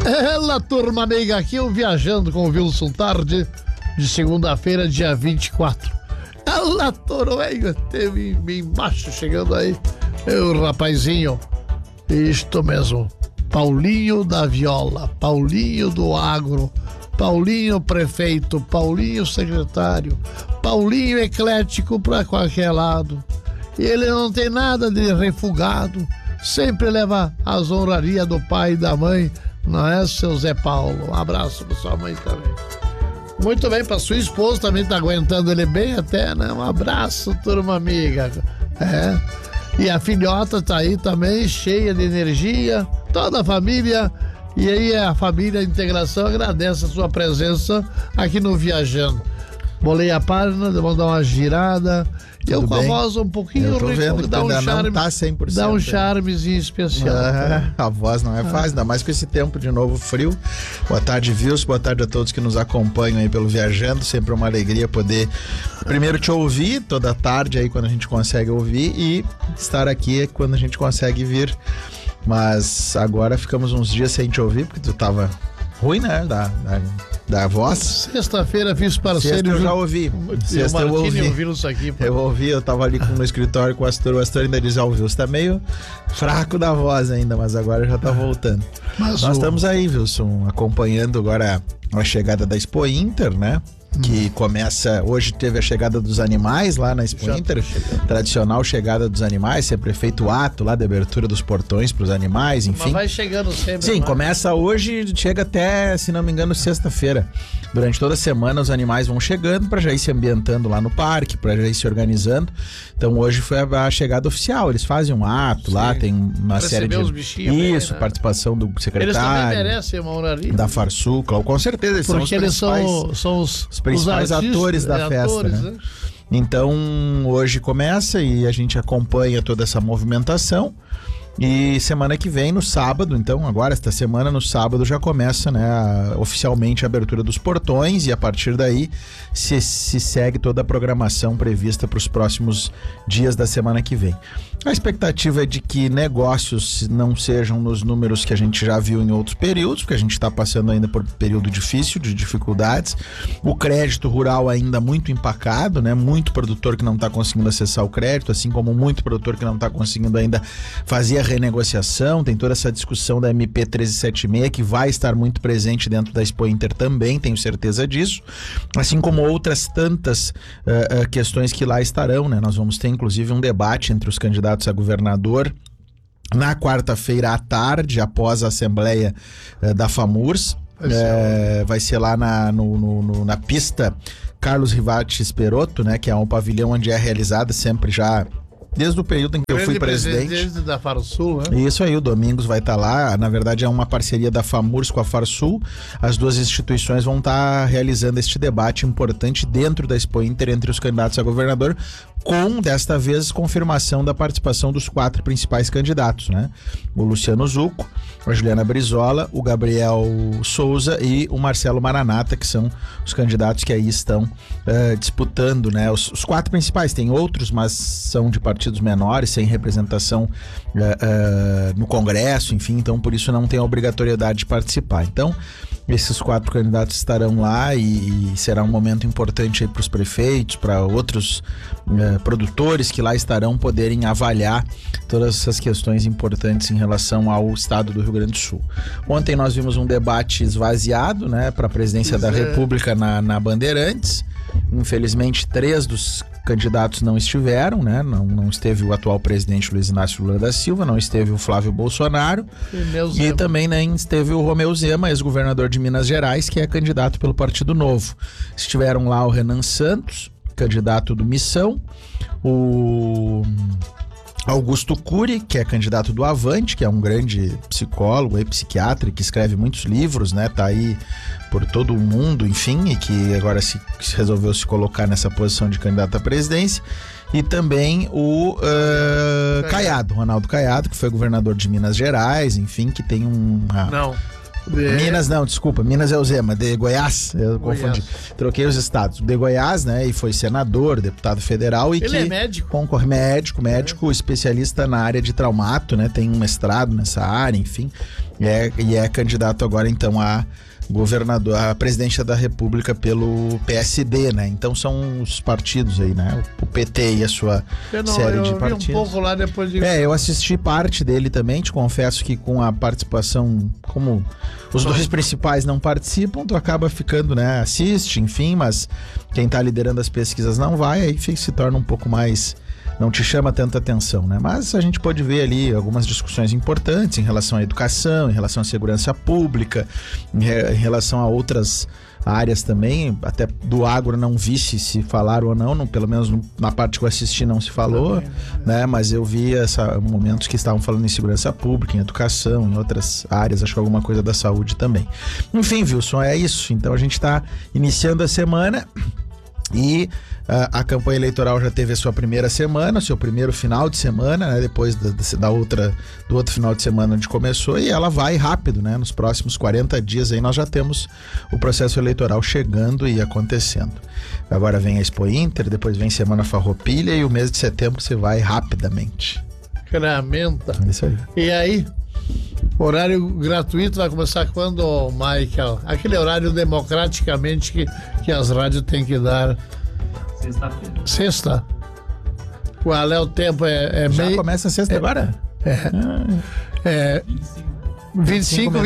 Ela, turma amiga, aqui eu viajando com o Wilson Tarde, de segunda-feira, dia 24. Ela, turma, teve embaixo chegando aí, eu, rapazinho, isto mesmo, Paulinho da Viola, Paulinho do Agro, Paulinho prefeito, Paulinho secretário, Paulinho eclético pra qualquer lado. E ele não tem nada de refugado, sempre leva as honrarias do pai e da mãe, não é, seu Zé Paulo? Um abraço pra sua mãe também. Muito bem, pra sua esposa também tá aguentando ele bem até, né? Um abraço, turma amiga. É. E a filhota tá aí também, cheia de energia, toda a família. E aí a família Integração agradece a sua presença aqui no Viajando. Bolei a página, vamos dar uma girada. Eu com a voz um pouquinho vendo, dá um charme, não tá 100%. dá um charmezinho especial. A voz não é fácil, ainda mais com esse tempo de novo frio. Boa tarde, Wilson, boa tarde a todos que nos acompanham aí pelo Viajando. Sempre uma alegria poder primeiro te ouvir toda tarde aí quando a gente consegue ouvir e estar aqui quando a gente consegue vir. Mas agora ficamos uns dias sem te ouvir porque tu tava ruim, né? Da voz. Sexta-feira fiz parceiro. Sexta eu já ouvi. Sexta eu ouvi isso aqui. Pô. Eu ouvi, eu tava ali no escritório com o Astor ainda diz, Wilson, tá meio fraco da voz ainda, mas agora já tá voltando. Nós estamos aí, Wilson, acompanhando agora a chegada da Expo Inter, né? Que começa, hoje teve a chegada dos animais lá na Expo Inter, tradicional chegada dos animais, sempre feito o ato lá de abertura dos portões para os animais, enfim. Mas vai chegando sempre. Sim, começa hoje, chega até, se não me engano, sexta-feira. Durante toda a semana os animais vão chegando para já ir se ambientando lá no parque, para já ir se organizando. Então hoje foi a chegada oficial, eles fazem um ato lá, tem uma série de... os bichinhos. Isso, né? Participação do secretário. Eles também merecem uma honraria. Da Farsucla, com certeza eles porque são os principais atores da festa, né? Então hoje começa e a gente acompanha toda essa movimentação e semana que vem no sábado, então agora esta semana no sábado já começa, né, oficialmente a abertura dos portões e a partir daí se segue toda a programação prevista para os próximos dias da semana que vem. A expectativa é de que negócios não sejam nos números que a gente já viu em outros períodos, porque a gente está passando ainda por período difícil, de dificuldades. O crédito rural ainda muito empacado, né? Muito produtor que não está conseguindo acessar o crédito, assim como muito produtor que não está conseguindo ainda fazer a renegociação. Tem toda essa discussão da MP 1376 que vai estar muito presente dentro da Expo Inter também, tenho certeza disso. Assim como outras tantas questões que lá estarão, né? Nós vamos ter inclusive um debate entre os candidatos a governador na quarta-feira à tarde, após a assembleia da FAMURS. Vai ser lá na pista Carlos Rivati Esperotto, né, que é um pavilhão onde é realizada sempre já desde o período em que eu fui presidente. Desde da Farsul, né? Isso aí, o Domingos vai estar lá. Na verdade é uma parceria da FAMURS com a Farsul. As duas instituições vão estar realizando este debate importante dentro da Expo Inter entre os candidatos a governador, com, desta vez, confirmação da participação dos 4 principais candidatos, né? O Luciano Zucco, a Juliana Brizola, o Gabriel Souza e o Marcelo Maranata, que são os candidatos que aí estão disputando, né? Os 4 principais, tem outros, mas são de partidos menores, sem representação no Congresso, enfim, então por isso não tem a obrigatoriedade de participar. Então, esses 4 candidatos estarão lá e será um momento importante aí para os prefeitos, para outros produtores que lá estarão poderem avaliar todas essas questões importantes em relação ao estado do Rio Grande do Sul. Ontem nós vimos um debate esvaziado, né, para a presidência da República na Bandeirantes. Infelizmente 3 dos candidatos não estiveram, né? Não esteve o atual presidente Luiz Inácio Lula da Silva, não esteve o Flávio Bolsonaro e também nem esteve o Romeu Zema, ex-governador de Minas Gerais, que é candidato pelo Partido Novo. Estiveram lá o Renan Santos, candidato do Missão, o Augusto Cury, que é candidato do Avante, que é um grande psicólogo e psiquiatra, que escreve muitos livros, né? Tá aí por todo o mundo, enfim, e que agora resolveu se colocar nessa posição de candidato à presidência. E também o Caiado, Ronaldo Caiado, que foi governador de Minas Gerais, enfim, que tem Minas não, desculpa, Minas é o Zema, de Goiás, eu confundi, troquei os estados, de Goiás, né, e foi senador, deputado federal e ele é médico? Concorre, médico, especialista na área de traumato, né, tem um mestrado nessa área, enfim, E é candidato agora, então, a governador, a presidência da República pelo PSD, né? Então são os partidos aí, né? O PT e a sua série de partidos. Eu vi um pouco lá depois de... eu assisti parte dele também, te confesso que com a participação, como os dois principais não participam, tu acaba ficando, né? Assiste, enfim, mas quem tá liderando as pesquisas não vai, aí se torna um pouco mais... não te chama tanta atenção, né? Mas a gente pode ver ali algumas discussões importantes em relação à educação, em relação à segurança pública, em relação a outras áreas também, até do agro não vi se falaram ou não, pelo menos na parte que eu assisti não se falou, né? Mas eu vi momentos que estavam falando em segurança pública, em educação, em outras áreas, acho que alguma coisa da saúde também. Enfim, Wilson, é isso. Então a gente está iniciando a semana e a campanha eleitoral já teve a sua primeira semana, seu primeiro final de semana, né? Depois do outro final de semana onde começou, e ela vai rápido, né? Nos próximos 40 dias aí nós já temos o processo eleitoral chegando e acontecendo. Agora vem a Expo Inter, depois vem Semana Farroupilha e o mês de setembro você vai rapidamente. Cramenta. Isso aí. E aí, horário gratuito vai começar quando, Michael? Aquele horário democraticamente que as rádios têm que dar. Sexta-feira. Sexta? Qual é o tempo? Já começa a sexta agora? 25.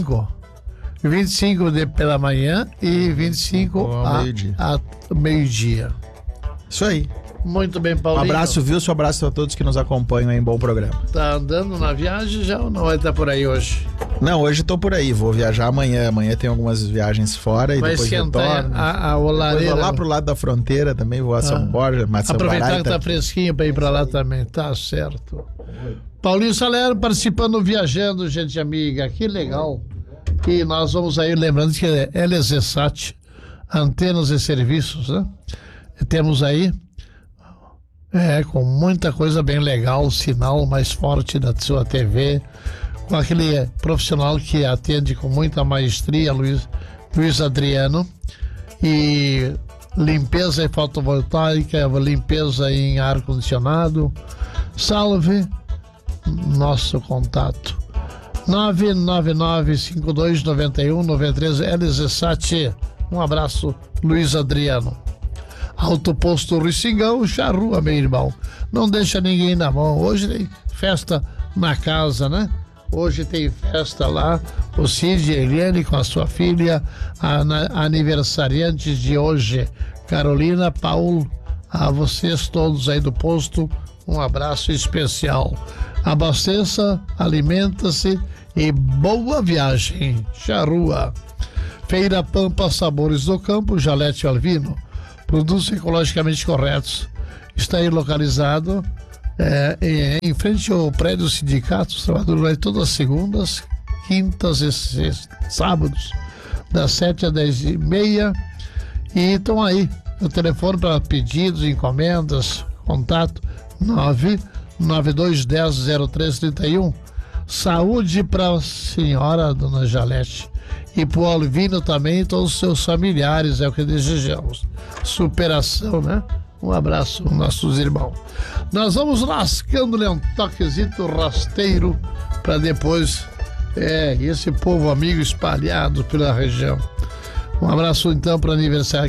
25 pela manhã e 25 a meio-dia. Isso aí. Muito bem, Paulinho. Um abraço, Wilson, um abraço a todos que nos acompanham aí, bom programa. Tá andando na viagem já ou não vai estar por aí hoje? Não, hoje tô por aí, vou viajar amanhã. Amanhã tem algumas viagens fora e vai depois retorno. A olareira. Depois vou lá pro lado da fronteira também, vou a São Borja, aproveitar que tá fresquinho pra ir pra lá também, tá certo. Paulinho Salerno participando, viajando, gente amiga, que legal. E nós vamos aí, lembrando que é LZSAT, antenas e serviços, né? Temos aí com muita coisa bem legal, o sinal mais forte da sua TV, com aquele profissional que atende com muita maestria, Luiz Adriano, e limpeza em fotovoltaica, limpeza em ar-condicionado. Salve nosso contato 999-5291-93 LZSAT. Um abraço, Luiz Adriano. Autoposto Ricingão, Charrua, meu irmão. Não deixa ninguém na mão. Hoje tem festa na casa, né? Hoje tem festa lá. O Cid e a Eliane com a sua filha, aniversariantes de hoje, Carolina, Paulo, a vocês todos aí do posto, um abraço especial. Abasteça, alimenta-se e boa viagem. Charrua. Feira Pampa Sabores do Campo, Jalete Alvino. Produtos ecologicamente corretos. Está aí localizado em frente ao prédio do sindicato. Os trabalhadores vai todas as segundas, quintas e sábados, das 7 às 10h30. E estão aí. O telefone para pedidos, encomendas, contato 992100331. Saúde para a senhora, dona Jalete. E pro Alvino também, todos os seus familiares, é o que desejamos. Superação, né? Um abraço, nossos irmãos. Nós vamos lascando-lhe um toquezito rasteiro para depois, esse povo amigo espalhado pela região. Um abraço então para aniversário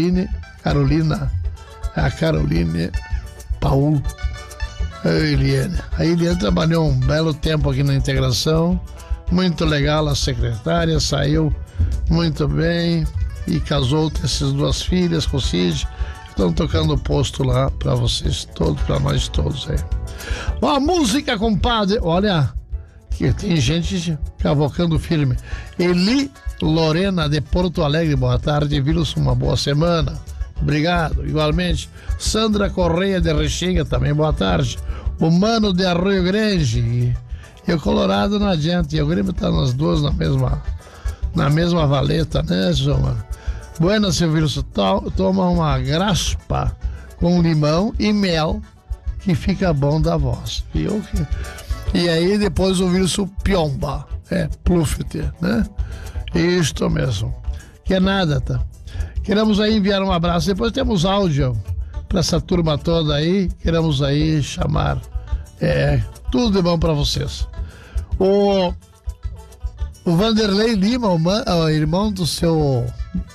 a Caroline, Paulo, a Eliane. A Eliane trabalhou um belo tempo aqui na integração. Muito legal, a secretária saiu muito bem e casou, tem essas duas filhas com o Cid. Estão tocando o posto lá para vocês todos, para nós todos aí. A música, compadre, olha, que tem gente cavocando firme. Eli Lorena de Porto Alegre, boa tarde, Wilson, uma boa semana. Obrigado, igualmente. Sandra Correia de Rexinga, também boa tarde. O Mano de Arroio Grande. E o Colorado não adianta, e o Grêmio tá nas duas na mesma valeta, né, seu mano? Bueno, seu Wilson, toma uma graspa com limão e mel, que fica bom da voz, viu? E aí depois o Wilson piomba, Pluffet, né? Isto mesmo. Que é nada, tá? Queremos aí enviar um abraço, depois temos áudio para essa turma toda aí, queremos aí chamar, tudo de bom para vocês. O Vanderlei Lima, o irmão do seu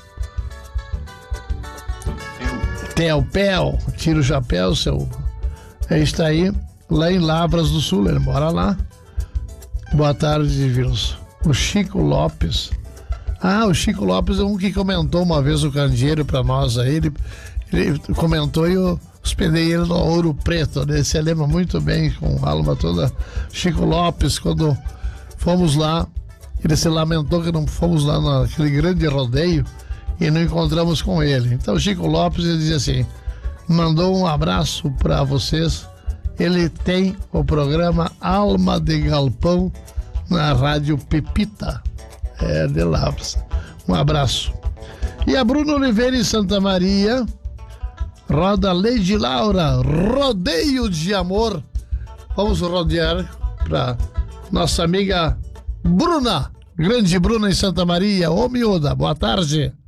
Theo, tira o chapéu, ele está aí, lá em Lavras do Sul, ele mora lá. Boa tarde, Vilso. O Chico Lopes. O Chico Lopes é um que comentou uma vez o candeeiro pra nós aí, ele comentou e eu hospedei ele no Ouro Preto, né? Você lembra muito bem, com a alma toda. Chico Lopes, quando fomos lá, ele se lamentou que não fomos lá naquele grande rodeio e não encontramos com ele. Então Chico Lopes, ele dizia assim, mandou um abraço para vocês. Ele tem o programa Alma de Galpão na Rádio Pepita, de Lavras. Um abraço. E a Bruna Oliveira em Santa Maria, roda Lady Laura, rodeio de amor. Vamos rodear para nossa amiga Bruna, grande Bruna em Santa Maria. Ô miúda, boa tarde.